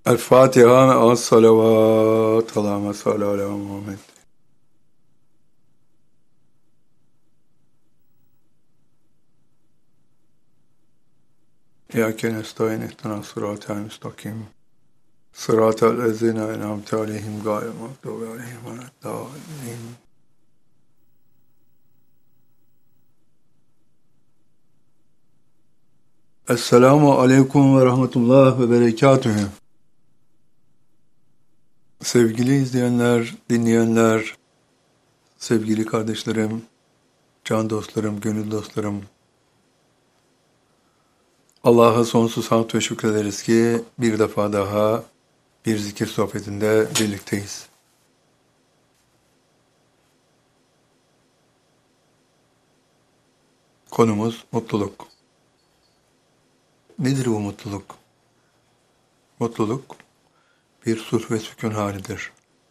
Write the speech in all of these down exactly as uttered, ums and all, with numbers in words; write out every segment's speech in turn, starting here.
El Fatiha me'as salavat. Allahümme salli ala Muhammed. İyyâke nestaîn ihdinas sıratal müstakim. Sıratal lezîne en'amte aleyhim gâyril mağdûbi aleyhim veleddâllîn. Esselamu aleyküm ve rahmetullah ve berekatühü. Sevgili izleyenler, dinleyenler, sevgili kardeşlerim, can dostlarım, gönül dostlarım, Allah'a sonsuz hamd ve şükrederiz ki bir defa daha bir zikir sohbetinde birlikteyiz. Konumuz mutluluk. Nedir bu mutluluk? Mutluluk bir sulh ve sükun halidir.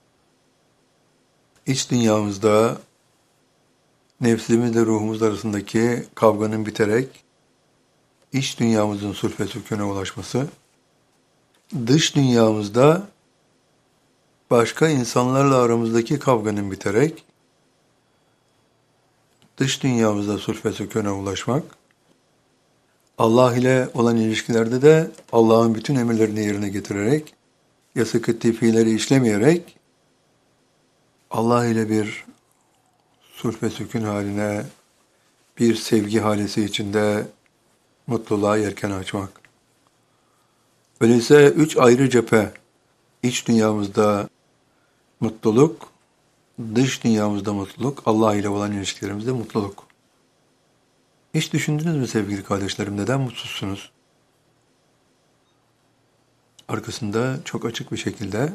İç dünyamızda nefsimizle ruhumuz arasındaki kavganın biterek iç dünyamızın sulh ve sükûna ulaşması, dış dünyamızda başka insanlarla aramızdaki kavganın biterek dış dünyamızda sulh ve sükûna ulaşmak, Allah ile olan ilişkilerde de Allah'ın bütün emirlerini yerine getirerek, yasak-ı fiilleri işlemeyerek Allah ile bir sulh ve sükun haline, bir sevgi halesi içinde mutluluğa yelken açmak. Öyleyse üç ayrı cephe, iç dünyamızda mutluluk, dış dünyamızda mutluluk, Allah ile olan ilişkilerimizde mutluluk. Hiç düşündünüz mü sevgili kardeşlerim, neden mutsuzsunuz? Arkasında çok açık bir şekilde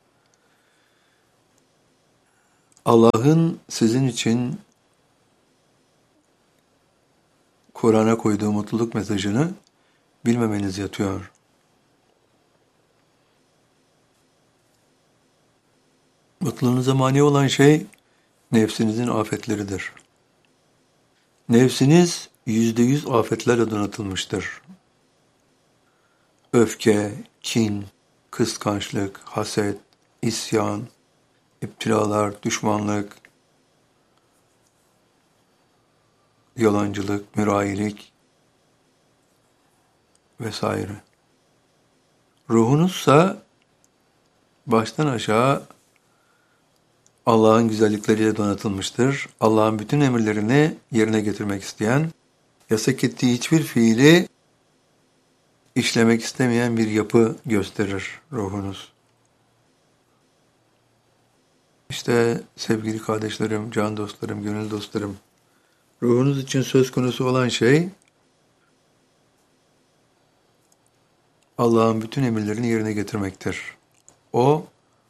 Allah'ın sizin için Kur'an'a koyduğu mutluluk mesajını bilmemeniz yatıyor. Mutluluğunuza mani olan şey nefsinizin afetleridir. Nefsiniz yüzde yüz afetlerle donatılmıştır. Öfke, kin, kıskançlık, haset, isyan, İptilalar, düşmanlık, yalancılık, mürayilik vesaire. Ruhunuzsa baştan aşağı Allah'ın güzellikleriyle donatılmıştır. Allah'ın bütün emirlerini yerine getirmek isteyen, yasak ettiği hiçbir fiili işlemek istemeyen bir yapı gösterir ruhunuz. İşte sevgili kardeşlerim, can dostlarım, gönül dostlarım, ruhunuz için söz konusu olan şey, Allah'ın bütün emirlerini yerine getirmektir. O,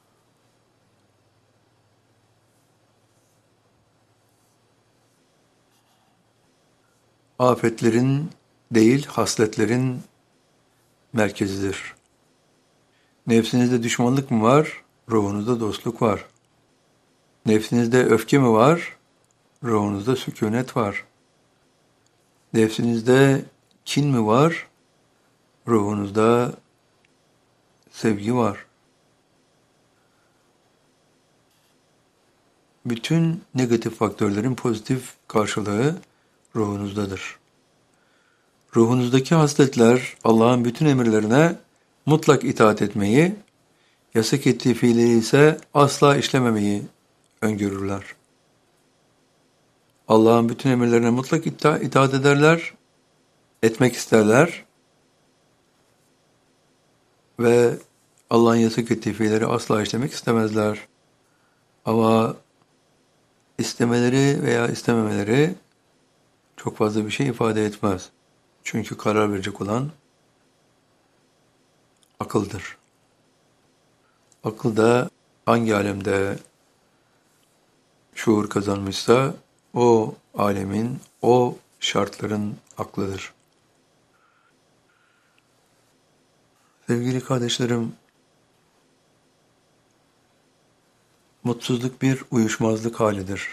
afetlerin değil, hasletlerin merkezidir. Nefsinizde düşmanlık mı var? Ruhunuzda dostluk var. Nefsinizde öfke mi var? Ruhunuzda sükûnet var. Nefsinizde kin mi var? Ruhunuzda sevgi var. Bütün negatif faktörlerin pozitif karşılığı ruhunuzdadır. Ruhunuzdaki hasletler Allah'ın bütün emirlerine mutlak itaat etmeyi, yasak ettiği fiilleri ise asla işlememeyi öngörürler. Allah'ın bütün emirlerine mutlak ita- itaat ederler, etmek isterler ve Allah'ın yasak ettiği fiilleri asla işlemek istemezler. Ama istemeleri veya istememeleri çok fazla bir şey ifade etmez. Çünkü karar verecek olan akıldır. Akıl da hangi alemde şuur kazanmışsa o alemin, o şartların aklıdır. Sevgili kardeşlerim, mutsuzluk bir uyuşmazlık halidir.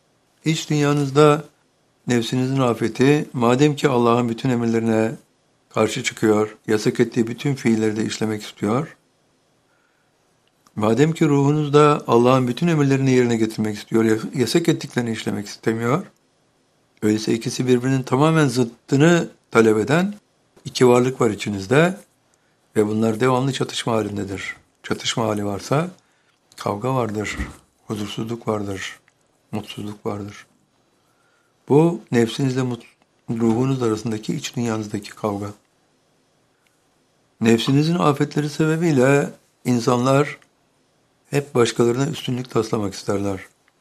İç dünyanızda nefsinizin afeti, madem ki Allah'ın bütün emirlerine karşı çıkıyor, yasak ettiği bütün fiilleri de işlemek istiyor. Madem ki ruhunuz da Allah'ın bütün emirlerini yerine getirmek istiyor, yasak ettiklerini işlemek istemiyor, öyleyse ikisi birbirinin tamamen zıttını talep eden iki varlık var içinizde ve bunlar devamlı çatışma halindedir. Çatışma hali varsa kavga vardır, huzursuzluk vardır, mutsuzluk vardır. Bu nefsinizle ruhunuz arasındaki iç dünyanızdaki kavga. Nefsinizin afetleri sebebiyle insanlar hep başkalarına üstünlük taslamak isterler.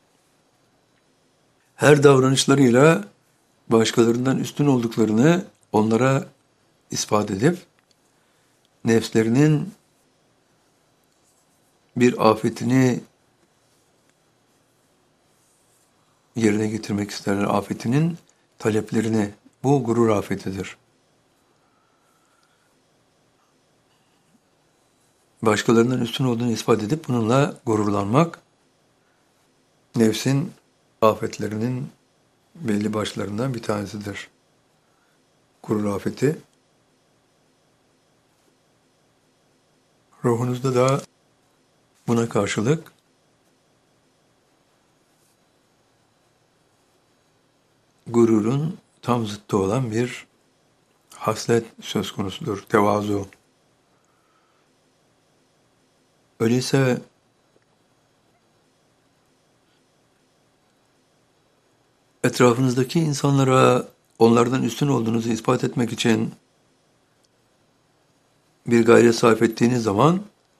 Her davranışlarıyla başkalarından üstün olduklarını onlara ispat edip nefslerinin bir afetini yerine getirmek isterler. Afetinin taleplerini. Bu gurur afetidir. Başkalarından üstün olduğunu ispat edip bununla gururlanmak nefsin afetlerinin belli başlarından bir tanesidir. Gurur afeti. Ruhunuzda da buna karşılık gururun tam zıttı olan bir haslet söz konusudur. Tevazu. Öyleyse etrafınızdaki insanlara onlardan üstün olduğunuzu ispat etmek için bir gayret sarf ettiğiniz zaman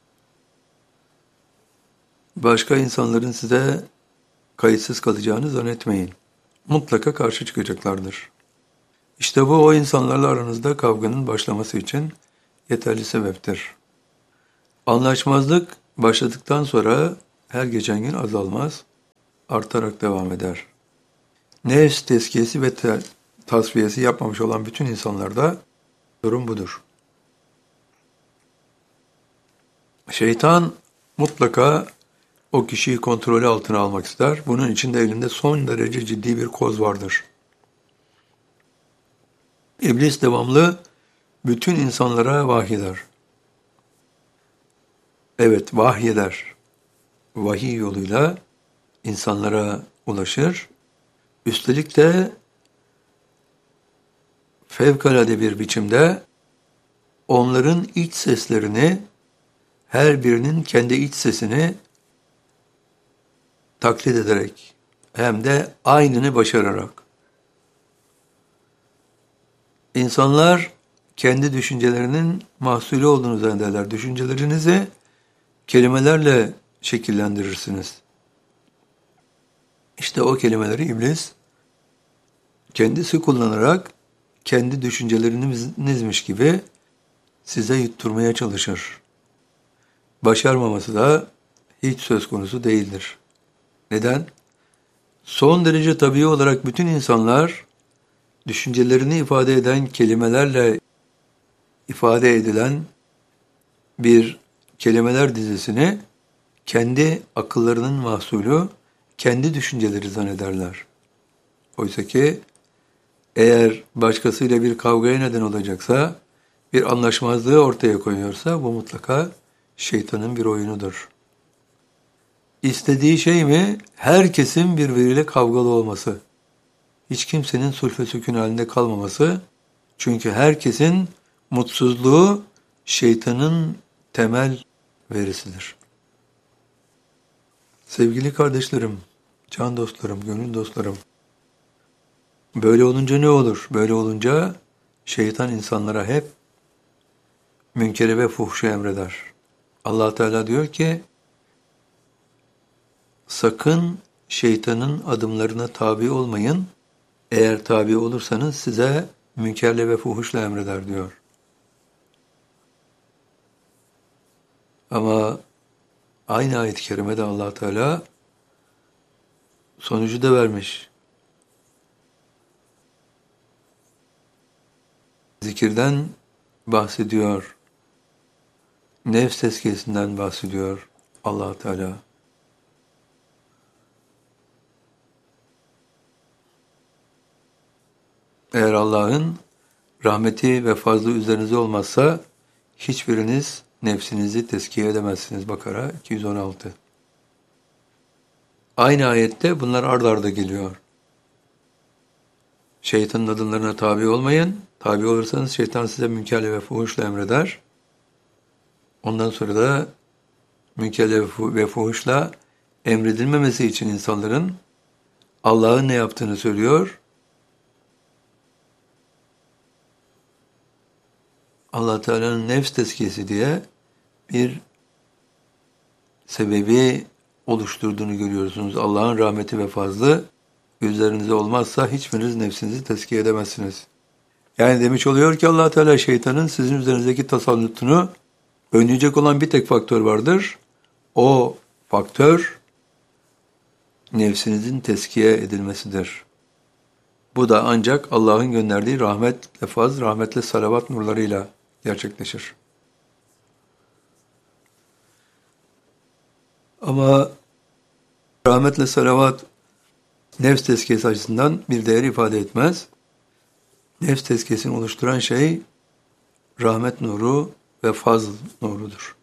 başka insanların size kayıtsız kalacağını zannetmeyin. Mutlaka karşı çıkacaklardır. İşte bu o insanlarla aranızda kavganın başlaması için yeterli sebeptir. Anlaşmazlık başladıktan sonra her geçen gün azalmaz, artarak devam eder. Nefs tezkiyesi ve te- tasfiyesi yapmamış olan bütün insanlarda durum budur. Şeytan mutlaka o kişiyi kontrolü altına almak ister. Bunun için de elinde son derece ciddi bir koz vardır. İblis devamlı bütün insanlara vahyeder. Evet, vahyeder. Vahiy yoluyla insanlara ulaşır. Üstelik de fevkalade bir biçimde onların iç seslerini, her birinin kendi iç sesini taklit ederek hem de aynını başararak. İnsanlar kendi düşüncelerinin mahsulü olduğunu zannederler. Düşüncelerinizi kelimelerle şekillendirirsiniz. İşte o kelimeleri iblis kendisi kullanarak kendi düşüncelerinizmiş gibi size yutturmaya çalışır. Başarmaması da hiç söz konusu değildir. Neden? Son derece tabii olarak bütün insanlar düşüncelerini ifade eden kelimelerle ifade edilen bir kelimeler dizisini kendi akıllarının mahsulü, kendi düşünceleri zannederler. Oysa ki eğer başkasıyla bir kavgaya neden olacaksa, bir anlaşmazlığı ortaya koyuyorsa bu mutlaka şeytanın bir oyunudur. İstediği şey mi? Herkesin birbiriyle kavgalı olması. Hiç kimsenin sulh ve sükun halinde kalmaması. Çünkü herkesin mutsuzluğu şeytanın temel verisidir. Sevgili kardeşlerim, can dostlarım, gönül dostlarım. Böyle olunca ne olur? Böyle olunca şeytan insanlara hep münkeri ve fuhşu emreder. Allah Teala diyor ki, sakın şeytanın adımlarına tabi olmayın. Eğer tabi olursanız size münkerle ve fuhuşla emreder diyor. Ama aynı ayet-i kerimede Allah Teala sonucu da vermiş. Zikirden bahsediyor. Nefs tezkiyesinden bahsediyor Allah Teala. Eğer Allah'ın rahmeti ve fazlı üzerinize olmazsa hiçbiriniz nefsinizi tezkiye edemezsiniz. Bakara iki yüz on altı. Aynı ayette bunlar ard arda geliyor. Şeytanın adımlarına tabi olmayın. Tabi olursanız şeytan size münkerle ve fuhuşla emreder. Ondan sonra da münkerle ve fuhuşla emredilmemesi için insanların Allah'ın ne yaptığını söylüyor. Allah Teala'nın nefs tezkiyesi diye bir sebebi oluşturduğunu görüyorsunuz. Allah'ın rahmeti ve fazlı üzerinize olmazsa hiçbiriniz nefsinizi tezkiye edemezsiniz. Yani demiş oluyor ki Allah Teala şeytanın sizin üzerinizdeki tasallutunu önleyecek olan bir tek faktör vardır. O faktör nefsinizin tezkiye edilmesidir. Bu da ancak Allah'ın gönderdiği rahmetle faz, rahmetle salavat nurlarıyla gerçekleşir. Ama rahmetle salavat nefs tezkiyesi açısından bir değer ifade etmez. Nefs tezkiyesini oluşturan şey rahmet nuru ve fazl nurudur.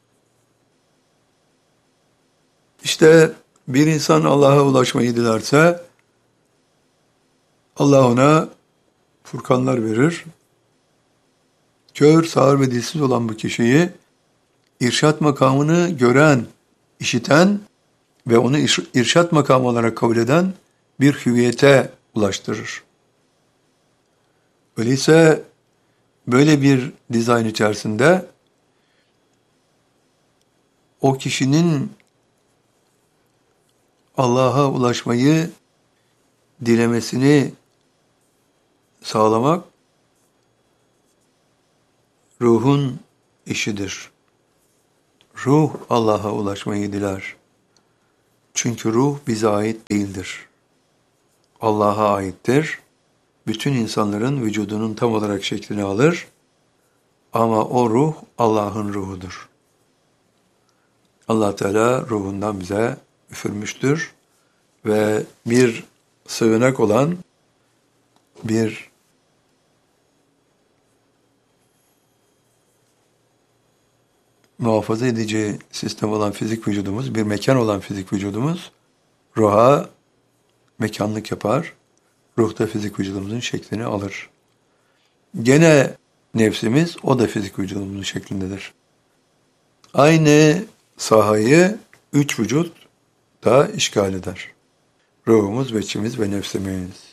İşte bir insan Allah'a ulaşmayı dilerse Allah ona furkanlar verir. Kör, sağır ve dilsiz olan bu kişiyi irşat makamını gören, işiten ve onu irşat makamı olarak kabul eden bir hüviyete ulaştırır. Öyleyse böyle bir dizayn içerisinde o kişinin Allah'a ulaşmayı dilemesini sağlamak ruhun işidir. Ruh Allah'a ulaşmayı diler. Çünkü ruh bize ait değildir. Allah'a aittir. Bütün insanların vücudunun tam olarak şeklini alır. Ama o ruh Allah'ın ruhudur. Allah Teala ruhundan bize üfürmüştür ve bir sığınak olan bir muhafaza edici sistem olan fizik vücudumuz, bir mekan olan fizik vücudumuz ruha mekanlık yapar. Ruh da fizik vücudumuzun şeklini alır. Gene nefsimiz o da fizik vücudumuzun şeklindedir. Aynı sahayı üç vücut da işgal eder. Ruhumuz, veçimiz ve nefsimiz.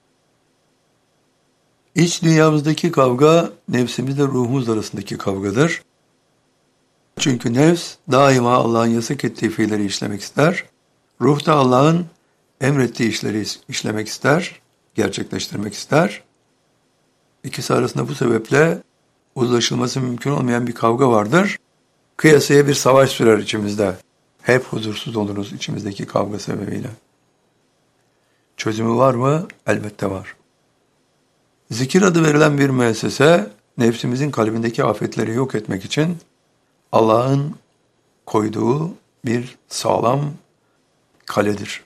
İç dünyamızdaki kavga nefsimizle ruhumuz arasındaki kavgadır. Çünkü nefs daima Allah'ın yasak ettiği fiilleri işlemek ister. Ruh da Allah'ın emrettiği işleri işlemek ister, gerçekleştirmek ister. İkisi arasında bu sebeple uzlaşılması mümkün olmayan bir kavga vardır. Kıyasaya bir savaş sürer içimizde. Hep huzursuz oluruz içimizdeki kavga sebebiyle. Çözümü var mı? Elbette var. Zikir adı verilen bir müessese, nefsimizin kalbindeki afetleri yok etmek için Allah'ın koyduğu bir sağlam kaledir.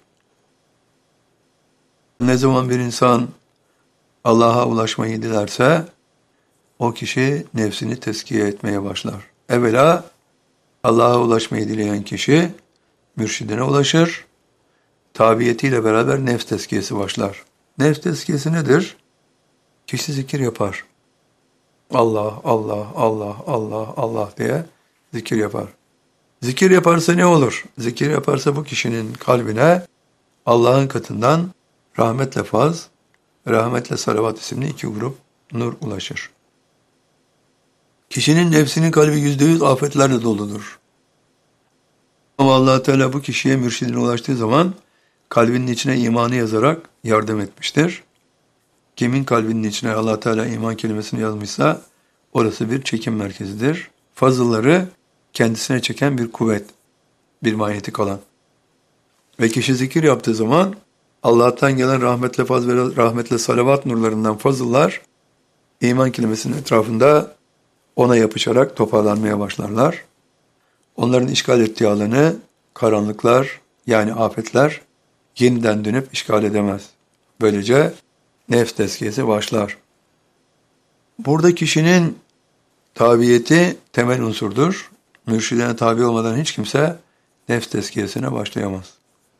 Ne zaman bir insan Allah'a ulaşmayı dilerse, o kişi nefsini tezkiye etmeye başlar. Evvela Allah'a ulaşmayı dileyen kişi mürşidine ulaşır, tabiyetiyle beraber nefs tezkiyesi başlar. Nefs tezkiyesi nedir? Kişi zikir yapar. Allah, Allah, Allah, Allah, Allah diye zikir yapar. Zikir yaparsa ne olur? Zikir yaparsa bu kişinin kalbine Allah'ın katından rahmetle faz, rahmetle salavat isimli iki grup nur ulaşır. Kişinin nefsinin kalbi yüzde yüz afetlerle doludur. Ama Allah Teala bu kişiye mürşidine ulaştığı zaman kalbinin içine imanı yazarak yardım etmiştir. Kimin kalbinin içine Allah Teala iman kelimesini yazmışsa orası bir çekim merkezidir. Fazılları kendisine çeken bir kuvvet, bir manyetik alan. Ve kişi zikir yaptığı zaman Allah'tan gelen rahmetle faz ve rahmetle salavat nurlarından fazıllar iman kelimesinin etrafında ona yapışarak toparlanmaya başlarlar. Onların işgal ettiği alanı karanlıklar yani afetler yeniden dönüp işgal edemez. Böylece nefs tezkiyesi başlar. Burada kişinin tabiyeti temel unsurdur. Mürşidine tabi olmadan hiç kimse nefs tezkiyesine başlayamaz.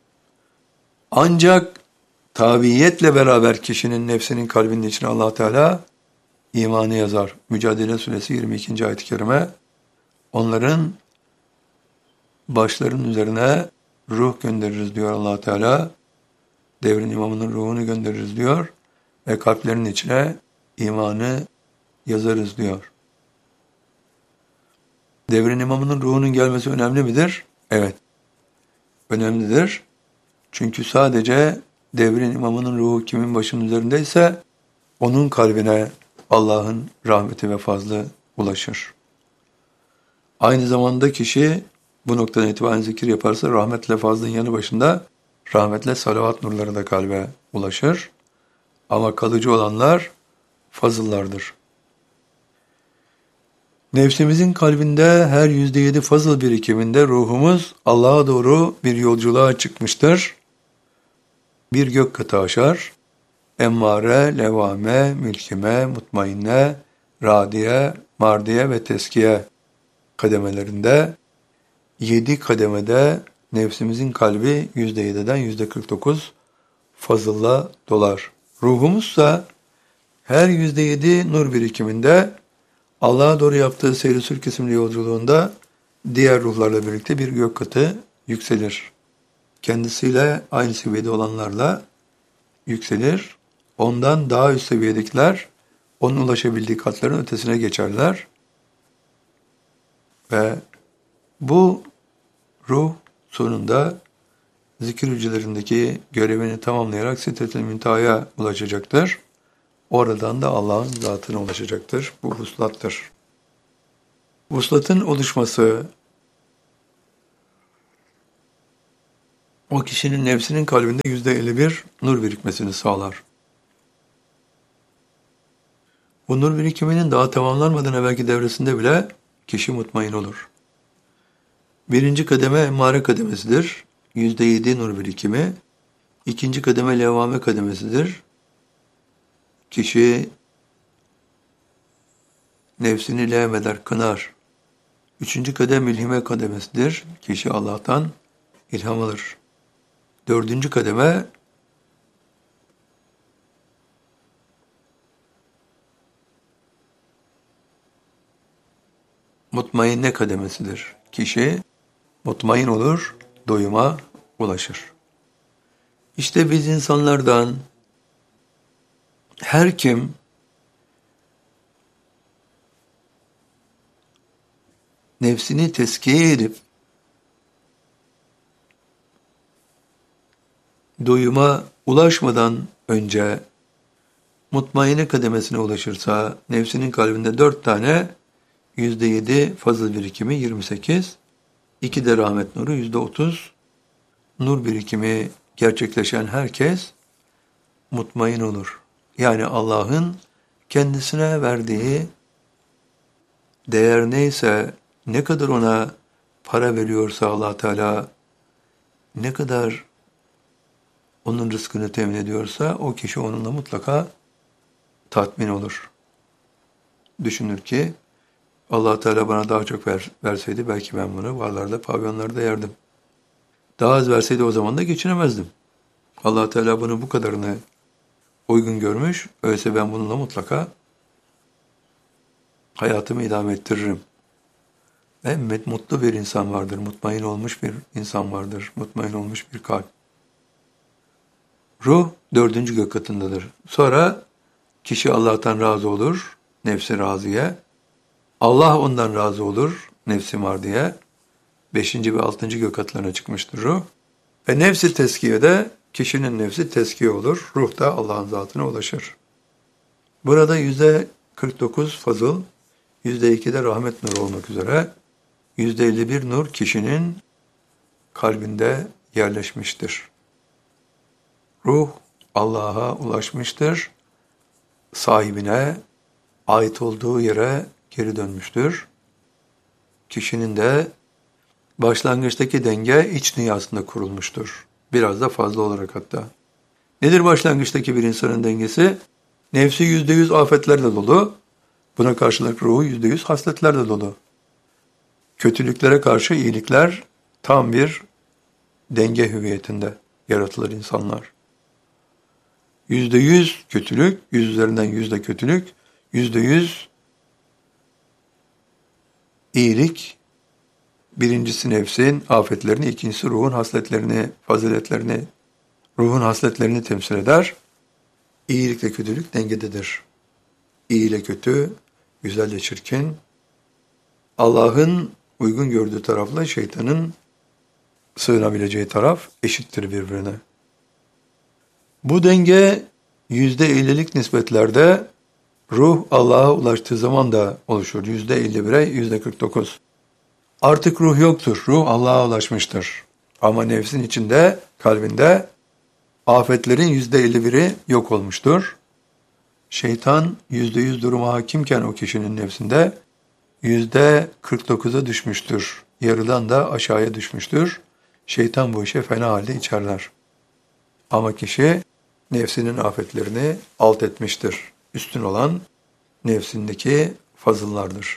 Ancak tabiiyetle beraber kişinin nefsinin kalbinin içine Allah Teala imanı yazar. Mücadele Suresi yirmi ikinci ayet-i kerime, onların başlarının üzerine ruh göndeririz diyor Allah Teala. Devrin imamının ruhunu göndeririz diyor ve kalplerinin içine imanı yazarız diyor. Devrin imamının ruhunun gelmesi önemli midir? Evet, önemlidir. Çünkü sadece devrin imamının ruhu kimin başının üzerindeyse onun kalbine Allah'ın rahmeti ve fazlı ulaşır. Aynı zamanda kişi bu noktadan itibaren zikir yaparsa rahmetle fazlın yanı başında rahmetle salavat nurları da kalbe ulaşır. Ama kalıcı olanlar fazıllardır. Nefsimizin kalbinde her yüzde yedi fazıl birikiminde ruhumuz Allah'a doğru bir yolculuğa çıkmıştır. Bir gök katı aşar. Emmare, levame, mülkime, mutmainne, radiye, mardiye ve teskiye kademelerinde yedi kademede nefsimizin kalbi yüzde yediden yüzde kırk dokuz fazılla dolar. Ruhumuzsa her yüzde yedi nur birikiminde Allah'a doğru yaptığı seyri sülk isimli yolculuğunda diğer ruhlarla birlikte bir gök katı yükselir. Kendisiyle aynı seviyede olanlarla yükselir. Ondan daha üst seviyedekiler onun ulaşabildiği katların ötesine geçerler. Ve bu ruh sonunda zikir hücrelerindeki görevini tamamlayarak Sidret-i Münteha'ya ulaşacaktır. Oradan da Allah'ın zatına ulaşacaktır. Bu vuslattır. Vuslatın oluşması o kişinin nefsinin kalbinde yüzde elli bir nur birikmesini sağlar. Bu nur birikiminin daha tamamlanmadan evvelki devresinde bile kişi mutmain olur. Birinci kademe emmare kademesidir. yüzde yedi nur birikimi. İkinci kademe levame kademesidir. Kişi nefsini levmeder, kınar. Üçüncü kademe mülhime kademesidir. Kişi Allah'tan ilham alır. Dördüncü kademe mutmainne kademesidir. Kişi mutmain olur, doyuma ulaşır. İşte biz insanlardan her kim nefsini tezkiye edip doyuma ulaşmadan önce mutmainne kademesine ulaşırsa nefsinin kalbinde dört tane yüzde yedi fazıl birikimi yirmi sekiz, iki de rahmet nuru yüzde otuz nur birikimi gerçekleşen herkes mutmain olur. Yani Allah'ın kendisine verdiği değer neyse, ne kadar ona para veriyorsa Allah Teala, ne kadar onun rızkını temin ediyorsa o kişi onunla mutlaka tatmin olur. Düşünür ki Allah Teala bana daha çok ver, verseydi belki ben bunu barlarda, pavyonlarda yerdim. Daha az verseydi o zaman da geçinemezdim. Allah Teala bunu bu kadarını uygun görmüş. Öyleyse ben bununla mutlaka hayatımı idame ettiririm. Ve mutlu bir insan vardır. Mutmain olmuş bir insan vardır. Mutmain olmuş bir kalp. Ruh dördüncü gök katındadır. Sonra kişi Allah'tan razı olur. Nefsi razıya. Allah ondan razı olur. Nefsi mardiye. Beşinci ve altıncı gök katlarına çıkmıştır ruh. Ve nefsi tezkiyede kişinin nefsi tezkiye olur. Ruh da Allah'ın zatına ulaşır. Burada yüzde kırk dokuz fazıl, yüzde iki de rahmet nuru olmak üzere yüzde elli bir nur kişinin kalbinde yerleşmiştir. Ruh Allah'a ulaşmıştır. Sahibine ait olduğu yere geri dönmüştür. Kişinin de başlangıçtaki denge iç dünyasında kurulmuştur. Biraz da fazla olarak hatta. Nedir başlangıçtaki bir insanın dengesi? Nefsi yüzde yüz afetlerle dolu. Buna karşılık ruhu yüzde yüz hasletlerle dolu. Kötülüklere karşı iyilikler tam bir denge hüviyetinde yaratılır insanlar. Yüzde yüz kötülük, yüz üzerinden yüzde kötülük, yüzde yüz iyilik, birincisi nefsin afetlerini, ikincisi ruhun hasletlerini, faziletlerini, ruhun hasletlerini temsil eder. İyilikle kötülük dengededir. İyi ile kötü, güzel ile çirkin, Allah'ın uygun gördüğü tarafla şeytanın sığınabileceği taraf eşittir birbirine. Bu denge yüzde ellilik nispetlerde ruh Allah'a ulaştığı zaman da oluşur. Yüzde elli bire yüzde kırk dokuz. Artık ruh yoktur. Ruh Allah'a ulaşmıştır. Ama nefsin içinde, kalbinde afetlerin yüzde elli biri yok olmuştur. Şeytan yüzde yüz duruma hakimken o kişinin nefsinde yüzde kırk dokuza düşmüştür. Yarıdan da aşağıya düşmüştür. Şeytan bu işe fena halde içerler. Ama kişi nefsinin afetlerini alt etmiştir. Üstün olan nefsindeki fazıllardır.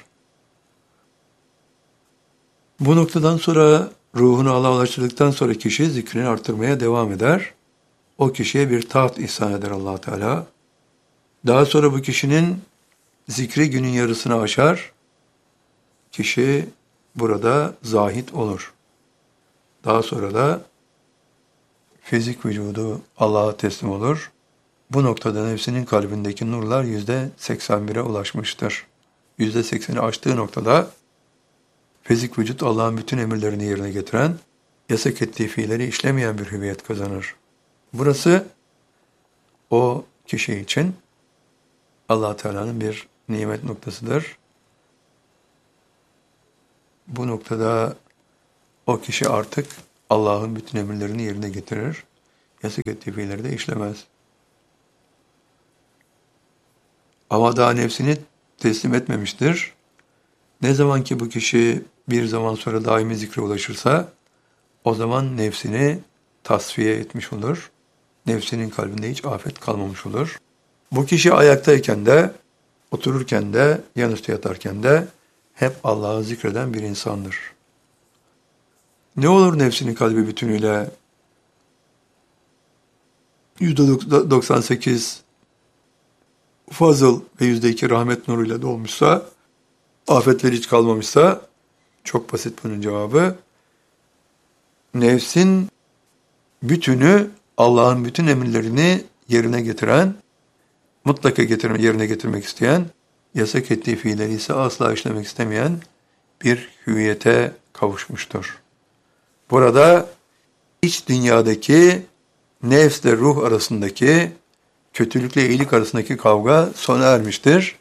Bu noktadan sonra ruhunu Allah'a ulaştırdıktan sonra kişi zikrini artırmaya devam eder. O kişiye bir taht ihsan eder Allah Teala. Daha sonra bu kişinin zikri günün yarısını aşar. Kişi burada zahid olur. Daha sonra da fizik vücudu Allah'a teslim olur. Bu noktada nefsinin kalbindeki nurlar yüzde seksen bire ulaşmıştır. Yüzde sekseni aştığı noktada fizik vücut Allah'ın bütün emirlerini yerine getiren, yasak ettiği fiilleri işlemeyen bir hüviyet kazanır. Burası o kişi için Allah Teala'nın bir nimet noktasıdır. Bu noktada o kişi artık Allah'ın bütün emirlerini yerine getirir. Yasak ettiği fiilleri de işlemez. Ama daha nefsini teslim etmemiştir. Ne zaman ki bu kişi bir zaman sonra daimi zikre ulaşırsa, o zaman nefsini tasfiye etmiş olur. Nefsinin kalbinde hiç afet kalmamış olur. Bu kişi ayaktayken de, otururken de, yanüstü yatarken de hep Allah'ı zikreden bir insandır. Ne olur nefsinin kalbi bütünüyle yüzde doksan sekiz fazıl ve yüzde iki rahmet nuruyla dolmuşsa, afetler hiç kalmamışsa, çok basit bunun cevabı. Nefsin bütünü Allah'ın bütün emirlerini yerine getiren, mutlaka getirme, yerine getirmek isteyen, yasak ettiği fiilleri ise asla işlemek istemeyen bir hüviyete kavuşmuştur. Burada iç dünyadaki nefsle ruh arasındaki, kötülükle iyilik arasındaki kavga sona ermiştir.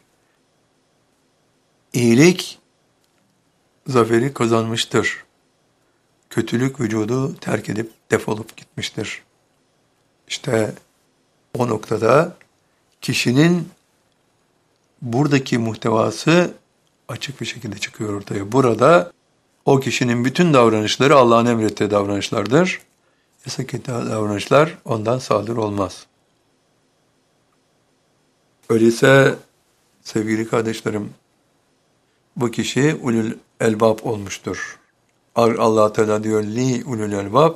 İyilik zaferi kazanmıştır. Kötülük vücudu terk edip defolup gitmiştir. İşte o noktada kişinin buradaki muhtevası açık bir şekilde çıkıyor ortaya. Burada o kişinin bütün davranışları Allah'ın emrettiği davranışlardır. Yasak ettiği davranışlar ondan sadır olmaz. Öyleyse sevgili kardeşlerim, bu kişi ulul elbab olmuştur. Allah Teala diyor li ulul elbab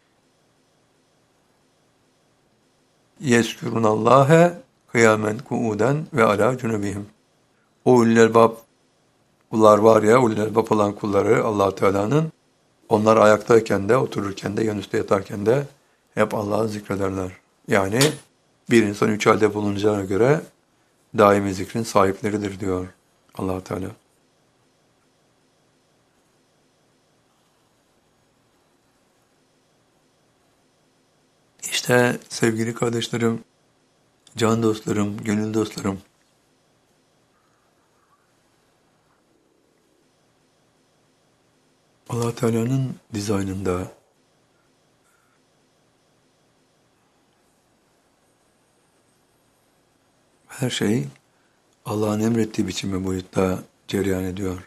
yeskurunallâhe kıyamen kuuden ve ala cunubihim. O ulul elbab kullar var ya, ulul elbab olan kulları Allah Teala'nın, onlar ayaktayken de, otururken de, yanüstü yatarken de hep Allah'ı zikrederler. Yani bir insan üç halde bulunacağına göre daimi zikrin sahipleridir diyor Allah Teala. İşte sevgili kardeşlerim, can dostlarım, gönül dostlarım, Allah Teala'nın dizaynında her şey Allah'ın emrettiği biçimde boyutta cereyan ediyor.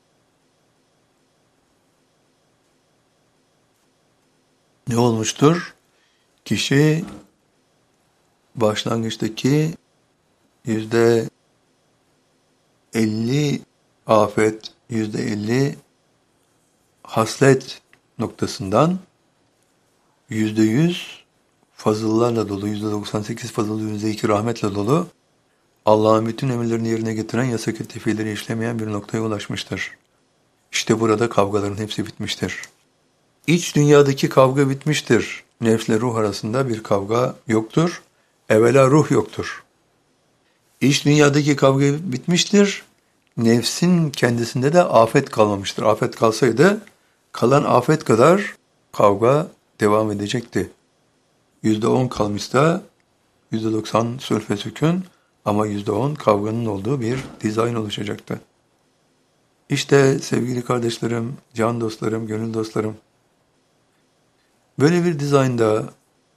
Ne olmuştur? Kişi başlangıçtaki yüzde elli afet, yüzde elli haslet noktasından yüzde yüz fazıllarla dolu, yüzde doksan sekiz fazıl, yüzde iki rahmetle dolu, Allah'ın bütün emirlerini yerine getiren, yasak ettiği fiilleri işlemeyen bir noktaya ulaşmıştır. İşte burada kavgaların hepsi bitmiştir. İç dünyadaki kavga bitmiştir. Nefsle ruh arasında bir kavga yoktur. Evvela ruh yoktur. İç dünyadaki kavga bitmiştir. Nefsin kendisinde de afet kalmamıştır. Afet kalsaydı kalan afet kadar kavga devam edecekti. Yüzde on kalmışsa yüzde doksan sülf ve sükun, ama yüzde on kavganın olduğu bir dizayn oluşacaktı. İşte sevgili kardeşlerim, can dostlarım, gönül dostlarım, böyle bir dizaynda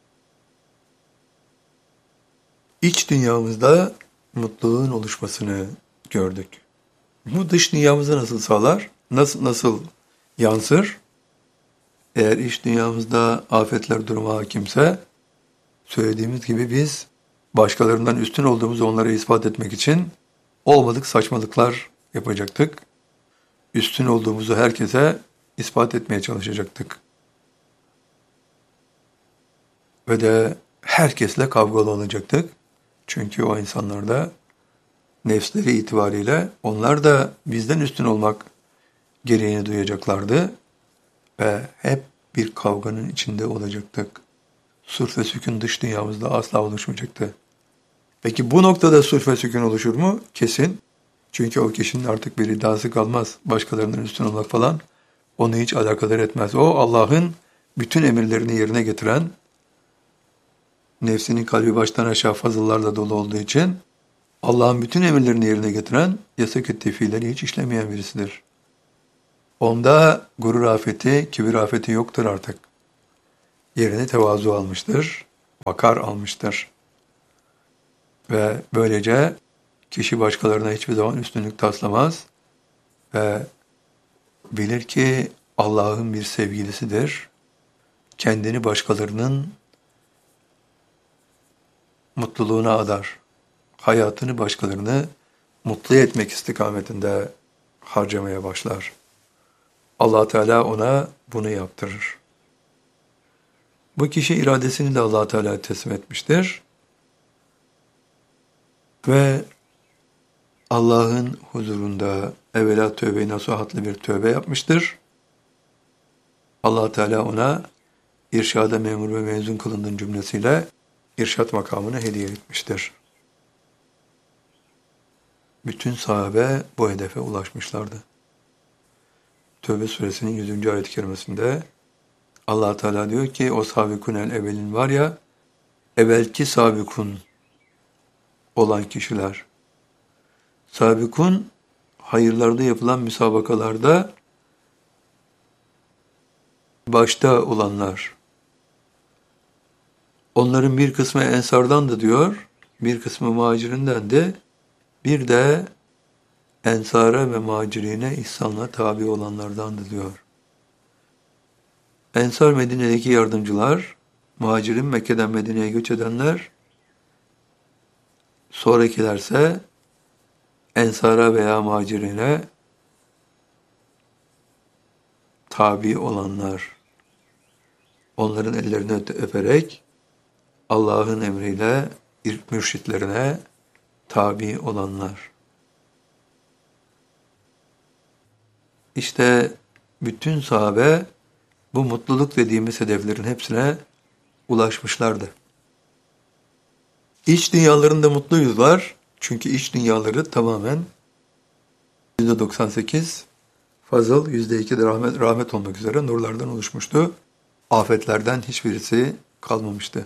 iç dünyamızda mutluluğun oluşmasını gördük. Bu dış dünyamıza nasıl sağlar? Nasıl nasıl yansır? Eğer iç dünyamızda afetler duruma hakimse, söylediğimiz gibi biz başkalarından üstün olduğumuzu onlara ispat etmek için olmadık saçmalıklar yapacaktık. Üstün olduğumuzu herkese ispat etmeye çalışacaktık. Ve de herkesle kavgalı olacaktık. Çünkü o insanlar da nefsleri itibariyle onlar da bizden üstün olmak gereğini duyacaklardı. Ve hep bir kavganın içinde olacaktık. Sulh ve sükun dış dünyamızda asla oluşmayacaktı. Peki bu noktada sulh ve sükun oluşur mu? Kesin. Çünkü o kişinin artık bir iddiası kalmaz. Başkalarından üstün olmak falan onu hiç alakadar etmez. O Allah'ın bütün emirlerini yerine getiren, nefsinin kalbi baştan aşağı fazıllarla dolu olduğu için Allah'ın bütün emirlerini yerine getiren, yasak ettiği fiilleri hiç işlemeyen birisidir. Onda gurur afeti, kibir afeti yoktur artık. Yerine tevazu almıştır, vakar almıştır. Ve böylece kişi başkalarına hiçbir zaman üstünlük taslamaz ve bilir ki Allah'ın bir sevgilisidir. Kendini başkalarının mutluluğuna adar. Hayatını başkalarını mutlu etmek istikametinde harcamaya başlar. Allah Teala ona bunu yaptırır. Bu kişi iradesini de Allah Teala teslim etmiştir. Ve Allah'ın huzurunda evvela tövbe-i nasuhatlı bir tövbe yapmıştır. Allah Teala ona irşada memur ve mezun kılındığın cümlesiyle irşat makamını hediye etmiştir. Bütün sahabe bu hedefe ulaşmışlardı. Tövbe suresinin yüzüncü ayet-i kerimesinde Allah Teala diyor ki o sabikunel evvelin var ya, evvelki sabikun olan kişiler. Sabikun hayırlarda yapılan müsabakalarda başta olanlar. Onların bir kısmı ensardan da diyor, bir kısmı muhacirinden de, bir de ensara ve muhacirine ihsanla tabi olanlardandı diyor. Ensar Medine'deki yardımcılar, muhacirin Mekke'den Medine'ye göç edenler, sonrakilerse ensara veya muhacirine tabi olanlar. Onların ellerini öperek Allah'ın emriyle mürşitlerine tabi olanlar. İşte bütün sahabe bu mutluluk dediğimiz hedeflerin hepsine ulaşmışlardı. İç dünyalarında mutluyuzlar. Çünkü iç dünyaları tamamen yüzde doksan sekiz fazıl, yüzde iki de rahmet, rahmet olmak üzere nurlardan oluşmuştu. Afetlerden hiçbirisi kalmamıştı.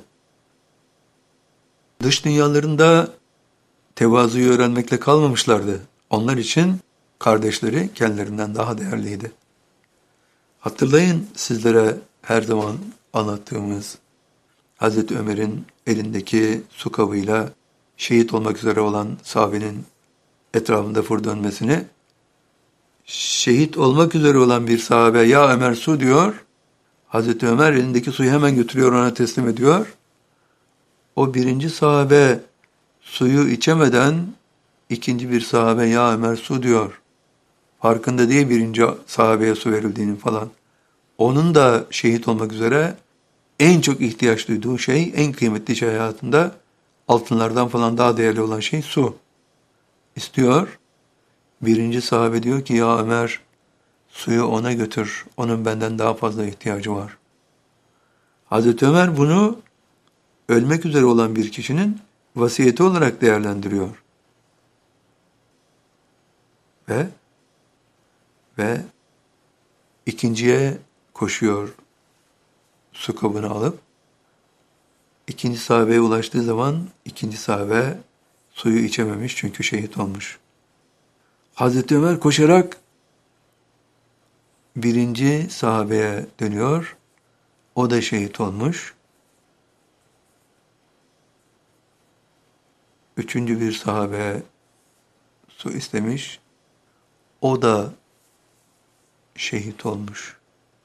Dış dünyalarında tevazuyu öğrenmekle kalmamışlardı. Onlar için kardeşleri kendilerinden daha değerliydi. Hatırlayın sizlere her zaman anlattığımız Hazreti Ömer'in elindeki su kabıyla şehit olmak üzere olan sahabenin etrafında fır dönmesini. Şehit olmak üzere olan bir sahabe ya Ömer su diyor. Hazreti Ömer elindeki suyu hemen götürüyor, ona teslim ediyor. O birinci sahabe suyu içemeden İkinci bir sahabe ya Ömer su diyor. Farkında değil birinci sahabeye su verildiğinin falan. Onun da şehit olmak üzere en çok ihtiyaç duyduğu şey, en kıymetli şey hayatında altınlardan falan daha değerli olan şey su. İstiyor. Birinci sahabe diyor ki ya Ömer suyu ona götür. Onun benden daha fazla ihtiyacı var. Hazreti Ömer bunu ölmek üzere olan bir kişinin vasiyeti olarak değerlendiriyor. Ve ve ikinciye koşuyor su kabını alıp. İkinci sahabeye ulaştığı zaman ikinci sahabe suyu içememiş çünkü şehit olmuş. Hazreti Ömer koşarak birinci sahabeye dönüyor. O da şehit olmuş. Üçüncü bir sahabe su istemiş. O da şehit olmuş.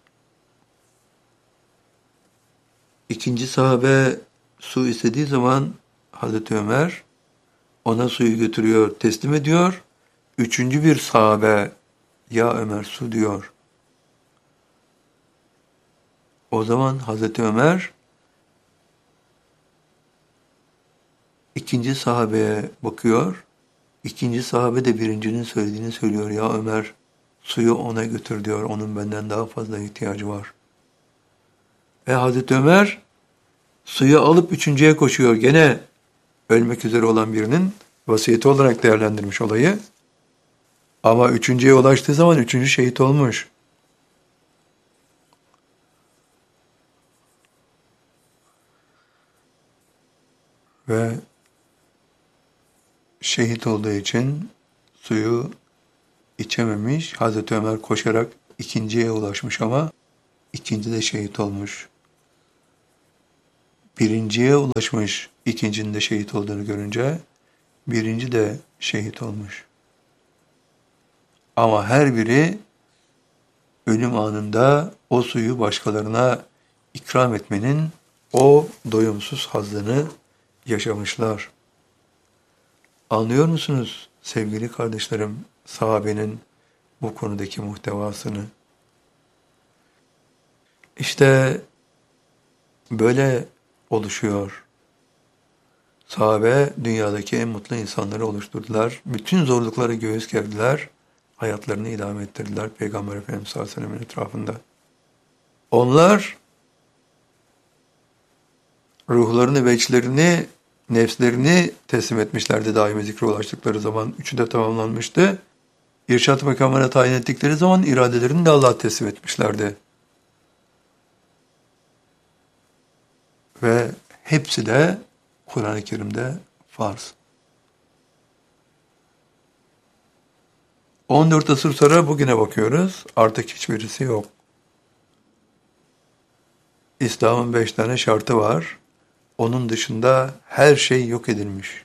İkinci sahabe su istediği zaman Hazreti Ömer ona suyu götürüyor, teslim ediyor. Üçüncü bir sahabe ya Ömer su diyor. O zaman Hazreti Ömer ikinci sahabeye bakıyor. İkinci sahabe de birincinin söylediğini söylüyor. Ya Ömer suyu ona götür diyor. Onun benden daha fazla ihtiyacı var. Ve Hazreti Ömer suyu alıp üçüncüye koşuyor. Gene ölmek üzere olan birinin vasiyeti olarak değerlendirmiş olayı. Ama üçüncüye ulaştığı zaman üçüncü şehit olmuş. Ve şehit olduğu için suyu içememiş. Hazreti Ömer koşarak ikinciye ulaşmış ama ikinci de şehit olmuş. Birinciye ulaşmış, ikincinin de şehit olduğunu görünce birinci de şehit olmuş. Ama her biri ölüm anında o suyu başkalarına ikram etmenin o doyumsuz hazzını yaşamışlar. Anlıyor musunuz sevgili kardeşlerim sahabenin bu konudaki muhtevasını? İşte böyle oluşuyor. Sahabe dünyadaki en mutlu insanları oluşturdular. Bütün zorlukları göğüs gerdiler. Hayatlarını idame ettirdiler Peygamber Efendimiz sallallahu aleyhi ve sellem'in etrafında. Onlar ruhlarını ve içlerini, nefslerini teslim etmişlerdi daimi zikre ulaştıkları zaman. Üçü de tamamlanmıştı. İrşad makamına tayin ettikleri zaman iradelerini de Allah'a teslim etmişlerdi. Ve hepsi de Kur'an-ı Kerim'de farz. on dört asır sonra bugüne bakıyoruz. Artık hiçbirisi yok. İslam'ın beş tane şartı var. Onun dışında her şey yok edilmiş.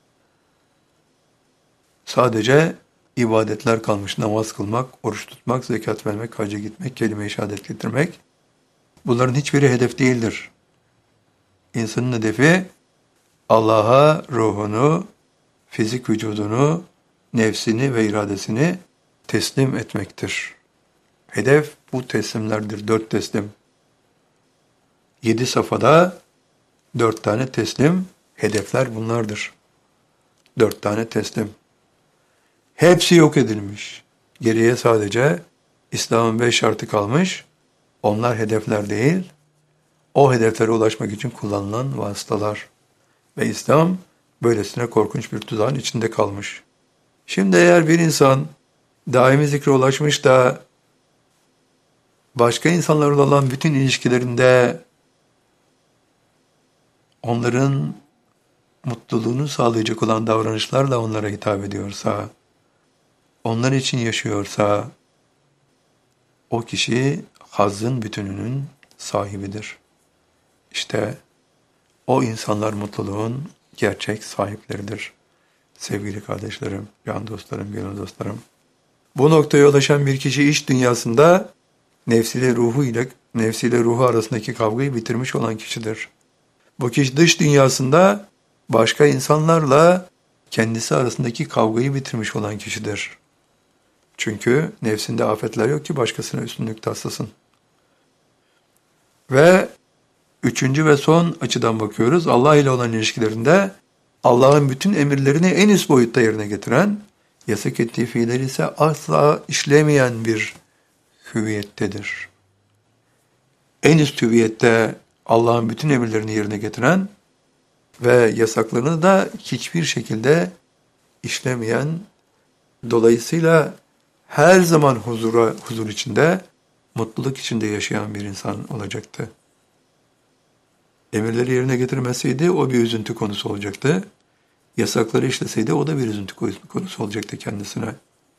Sadece ibadetler kalmış. Namaz kılmak, oruç tutmak, zekat vermek, hacca gitmek, kelime-i şehadet getirmek. Bunların hiçbiri hedef değildir. İnsanın hedefi Allah'a ruhunu, fizik vücudunu, nefsini ve iradesini teslim etmektir. Hedef bu teslimlerdir. Dört teslim. Yedi safhada dört tane teslim. Hedefler bunlardır. Dört tane teslim. Hepsi yok edilmiş. Geriye sadece İslam'ın beş şartı kalmış. Onlar hedefler değil. O hedeflere ulaşmak için kullanılan vasıtalar. Ve İslam böylesine korkunç bir tuzağın içinde kalmış. Şimdi eğer bir insan daimi zikre ulaşmış da başka insanlarla olan bütün ilişkilerinde onların mutluluğunu sağlayacak olan davranışlarla onlara hitap ediyorsa, onlar için yaşıyorsa, o kişi hazzın bütününün sahibidir. İşte o insanlar mutluluğun gerçek sahipleridir. Sevgili kardeşlerim, can dostlarım, gönül dostlarım. Bu noktaya ulaşan bir kişi iş dünyasında nefsiyle ruhu ile nefsiyle ruhu arasındaki kavgayı bitirmiş olan kişidir. Bu kişi dış dünyasında başka insanlarla kendisi arasındaki kavgayı bitirmiş olan kişidir. Çünkü nefsinde afetler yok ki başkasına üstünlük taslasın. Ve üçüncü ve son açıdan bakıyoruz. Allah ile olan ilişkilerinde Allah'ın bütün emirlerini en üst boyutta yerine getiren, yasak ettiği fiilleri ise asla işlemeyen bir hüviyettedir. En üst hüviyette Allah'ın bütün emirlerini yerine getiren ve yasaklarını da hiçbir şekilde işlemeyen, dolayısıyla her zaman huzura, huzur içinde, mutluluk içinde yaşayan bir insan olacaktı. Emirleri yerine getirmeseydi o bir üzüntü konusu olacaktı. Yasakları işleseydi o da bir üzüntü konusu olacaktı kendisine.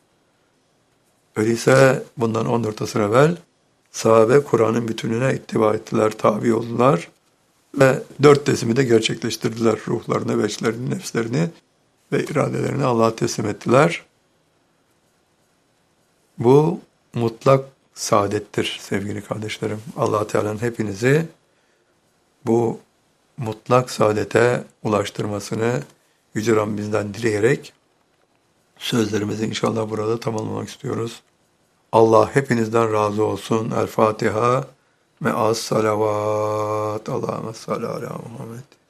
Öyleyse bundan on dört asır evvel sahabe Kur'an'ın bütününe ittiba ettiler, tabi oldular ve dört teslimi de gerçekleştirdiler. Ruhlarını, veçlerini, nefslerini ve iradelerini Allah'a teslim ettiler. Bu mutlak saadettir sevgili kardeşlerim. Allah Teala'nın hepinizi bu mutlak saadete ulaştırmasını Yüce Rabbimizden dileyerek sözlerimizi inşallah burada tamamlamak istiyoruz. Allah hepinizden razı olsun. El Fatiha. Me'as salavat. Allahümme salli ala Muhammed.